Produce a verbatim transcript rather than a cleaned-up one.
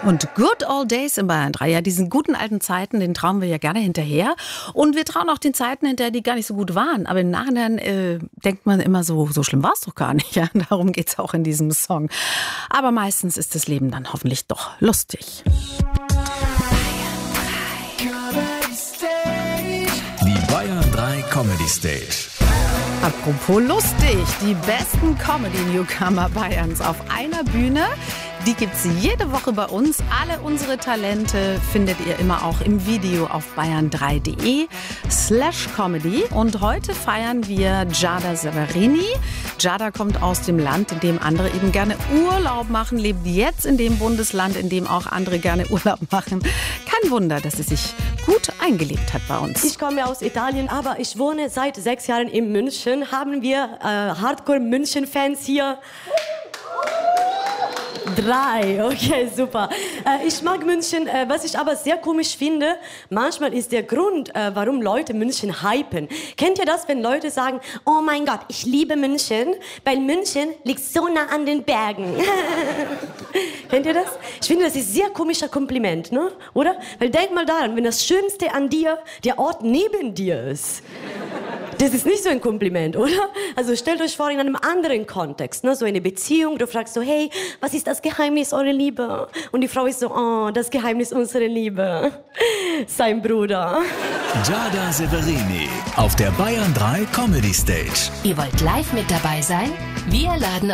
Und Good Old Days in Bayern drei, ja, diesen guten alten Zeiten, den trauen wir ja gerne hinterher. Und wir trauen auch den Zeiten hinterher, die gar nicht so gut waren. Aber im Nachhinein äh, denkt man immer so, so schlimm war es doch gar nicht. Ja? Darum geht es auch in diesem Song. Aber meistens ist das Leben dann hoffentlich doch lustig. Die Bayern drei Comedy Stage. Apropos lustig, die besten Comedy-Newcomer Bayerns auf einer Bühne. Die gibt's jede Woche bei uns. Alle unsere Talente findet ihr immer auch im Video auf bayern drei punkt de slash comedy. Und heute feiern wir Giada Severini. Giada kommt aus dem Land, in dem andere eben gerne Urlaub machen, lebt jetzt in dem Bundesland, in dem auch andere gerne Urlaub machen. Kein Wunder, dass sie sich gut eingelebt hat bei uns. Ich komme aus Italien, aber ich wohne seit sechs Jahren in München. Haben wir äh, Hardcore-München-Fans hier? Drei, okay, super. Äh, ich mag München, äh, was ich aber sehr komisch finde, manchmal ist der Grund, äh, warum Leute München hypen. Kennt ihr das, wenn Leute sagen, oh mein Gott, ich liebe München, weil München liegt so nah an den Bergen. Kennt ihr das? Ich finde, das ist ein sehr komischer Kompliment, ne? Oder? Weil denk mal daran, wenn das Schönste an dir der Ort neben dir ist. Das ist nicht so ein Kompliment, oder? Also stellt euch vor, in einem anderen Kontext, ne? So eine Beziehung, du fragst so, hey, was ist das Geheimnis eurer Liebe? Und die Frau ist so, oh, das Geheimnis unserer Liebe. Sein Bruder. Giada Severini auf der Bayern drei Comedy Stage. Ihr wollt live mit dabei sein? Wir laden